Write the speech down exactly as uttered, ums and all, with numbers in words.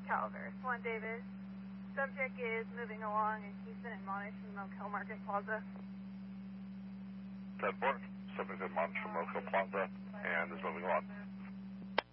Calvert. One Davis. Subject is moving along in Houston and Monash from Mokel Market Plaza. ten four. Subject in Monash from Mokel Plaza and is moving along.